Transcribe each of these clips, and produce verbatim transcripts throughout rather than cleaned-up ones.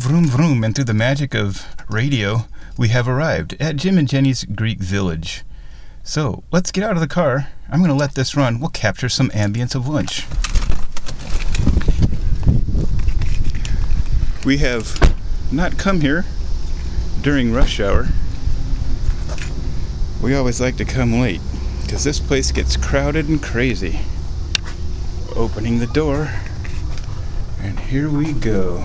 vroom vroom, and through the magic of radio, we have arrived at Jim and Jenny's Greek Village. So, let's get out of the car. I'm going to let this run. We'll capture some ambience of lunch. We have not come here during rush hour. We always like to come late, because this place gets crowded and crazy. Opening the door, and here we go.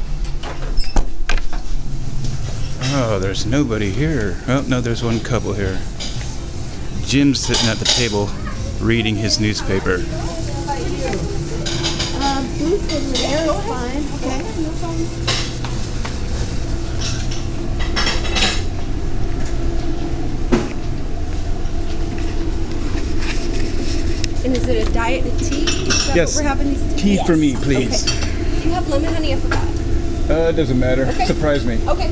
Oh, there's nobody here. Oh, no, there's one couple here. Jim's sitting at the table reading his newspaper. Uh, booth over there is fine. Okay, no problem. And is it a diet and tea? Is that Yes. what we're having these days? Tea Yes. for me, please. Okay. Do you have lemon, honey? I forgot. Uh, it doesn't matter. Okay. Surprise me. Okay.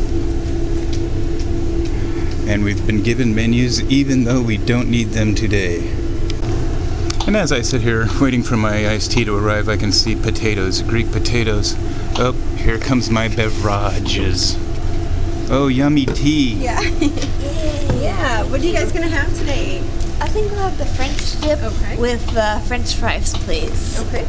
And we've been given menus even though we don't need them today. And as I sit here waiting for my iced tea to arrive, I can see potatoes, Greek potatoes. Oh, here comes my beverages. Oh, yummy tea. Yeah. Yeah. What are you guys gonna have today? I think we'll have the French dip Okay. with uh, French fries, please. Okay.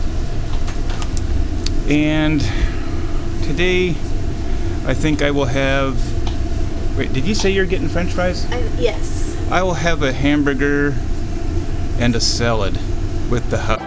And today, I think I will have... Wait, did you say you're getting French fries? I, yes. I will have a hamburger and a salad with the hot,